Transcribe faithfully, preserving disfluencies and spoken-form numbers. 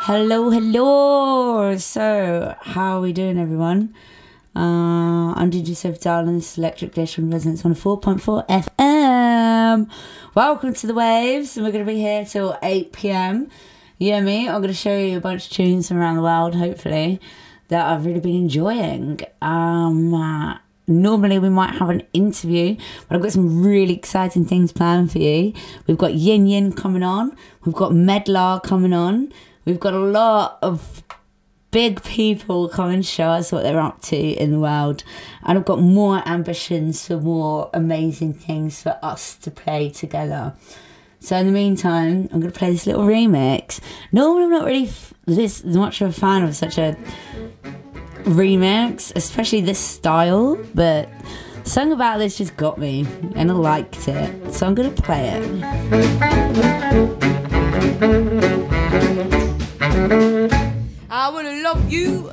Hello, hello. So, how are we doing, everyone? Uh, I'm D J Sophie Darling. This is Electric Dish on Resonance one oh four point four F M. Welcome to the Waves, and we're going to be here till eight p.m. You and me, I'm going to show you a bunch of tunes from around the world, hopefully, that I've really been enjoying. Um, uh, normally we might have an interview, but I've got some really exciting things planned for you. We've got Yin Yin coming on. We've got Medlar coming on. We've got a lot of big people come and show us what they're up to in the world. And I've got more ambitions for more amazing things for us to play together. So in the meantime, I'm going to play this little remix. Normally I'm not really f- this much of a fan of such a remix, especially this style, but something about this just got me and I liked it. So I'm going to play it. I wanna love you.